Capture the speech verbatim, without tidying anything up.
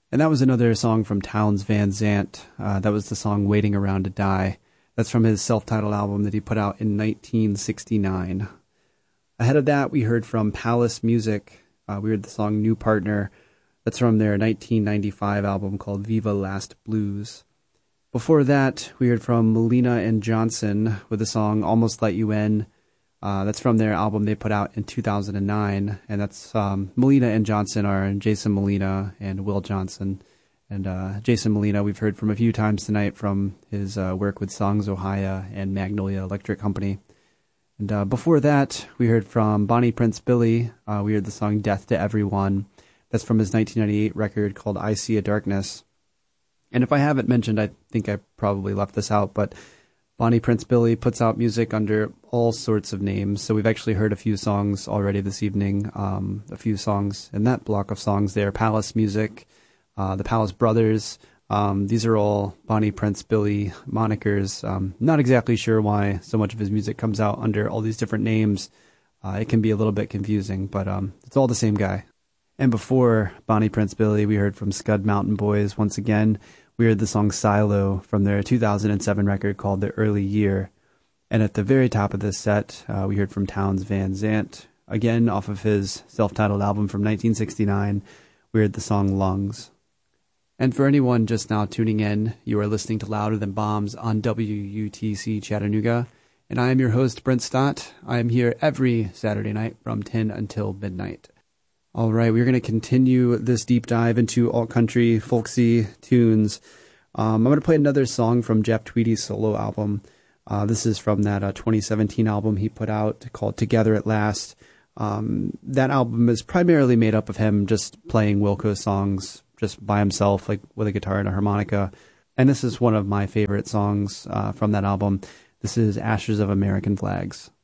And that was another song from Townes Van Zandt. Uh, that was the song Waiting Around to Die. That's from his self-titled album that he put out in nineteen sixty-nine. Ahead of that, we heard from Palace Music. Uh, we heard the song New Partner. That's from their nineteen ninety-five album called Viva Last Blues. Before that, we heard from Melina and Johnson with the song Almost Let You In. Uh, that's from their album they put out in two thousand nine. And that's um, Melina and Johnson are Jason Molina and Will Johnson. And uh, Jason Molina we've heard from a few times tonight from his uh, work with Songs Ohio and Magnolia Electric Company. And uh, before that, we heard from Bonnie Prince Billy. Uh, we heard the song Death to Everyone. That's from his nineteen ninety-eight record called I See a Darkness. And if I haven't mentioned, I think I probably left this out, but Bonnie Prince Billy puts out music under all sorts of names. So we've actually heard a few songs already this evening, um, a few songs in that block of songs there. Palace Music, uh, the Palace Brothers. Um, these are all Bonnie Prince Billy monikers. Um, not exactly sure why so much of his music comes out under all these different names. Uh, it can be a little bit confusing, but um, it's all the same guy. And before Bonnie Prince Billy, we heard from Scud Mountain Boys once again. We heard the song Silo from their two thousand seven record called The Early Year. And at the very top of this set, uh, we heard from Townes Van Zandt, again off of his self-titled album from nineteen sixty-nine. We heard the song Lungs. And for anyone just now tuning in, you are listening to Louder Than Bombs on W U T C Chattanooga. And I am your host, Brent Stott. I am here every Saturday night from ten until midnight. All right, we're going to continue this deep dive into alt-country, folksy tunes. Um, I'm going to play another song from Jeff Tweedy's solo album. Uh, this is from that uh, twenty seventeen album he put out called Together at Last. Um, that album is primarily made up of him just playing Wilco songs just by himself, like with a guitar and a harmonica. And this is one of my favorite songs uh, from that album. This is Ashes of American Flags.